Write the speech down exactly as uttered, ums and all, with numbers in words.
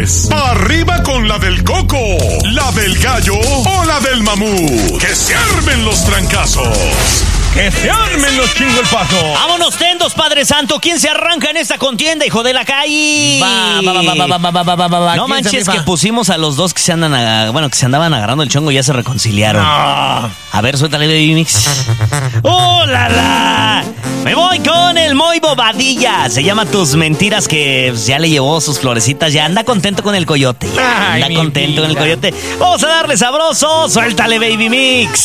es pa' arriba con la del Coco, la del Gallo o la del Mamut. ¡Que se armen los trancazos! ¡Que se armen los chingolpazos! ¡Vámonos tendos, Padre Santo! ¿Quién se arranca en esta contienda, hijo de la calle? Va, va, va, va, va, va, va, va, va, va. No manches que pusimos a los dos que se andan, a, bueno, que se andaban agarrando el chongo y ya se reconciliaron. No. A ver, suéltale, Baby Mix. ¡Oh, la, la! Me voy con el Moy Bobadilla. Se llama Tus Mentiras, que ya le llevó sus florecitas. Ya anda contento con el coyote. Ya anda Ay, contento con el vida. coyote. Vamos a darle sabroso. Suéltale, Baby Mix.